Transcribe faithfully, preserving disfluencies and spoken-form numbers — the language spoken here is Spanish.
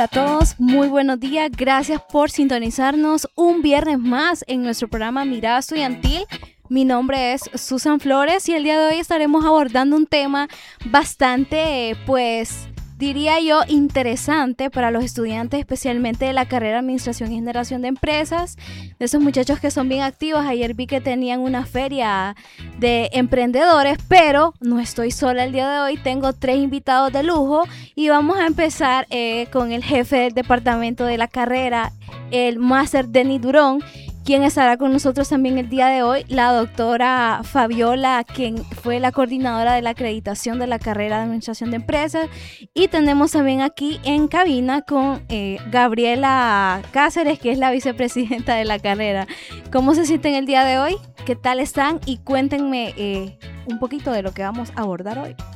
A todos, muy buenos días, gracias por sintonizarnos un viernes más en nuestro programa Mirada Estudiantil. Mi nombre es Susan Flores y el día de hoy estaremos abordando un tema bastante, pues, diría yo, interesante para los estudiantes, especialmente de la carrera de Administración y Generación de Empresas, de esos muchachos que son bien activos. Ayer vi que tenían una feria de emprendedores, pero no estoy sola el día de hoy, tengo tres invitados de lujo y vamos a empezar eh, con el jefe del departamento de la carrera, el máster Denis Durón, quien estará con nosotros también el día de hoy, la doctora Fabiola, quien fue la coordinadora de la acreditación de la carrera de Administración de Empresas, y tenemos también aquí en cabina con eh, Gabriela Cáceres, que es la vicepresidenta de la carrera. ¿Cómo se sienten el día de hoy? ¿Qué tal están? Y cuéntenme eh, un poquito de lo que vamos a abordar hoy.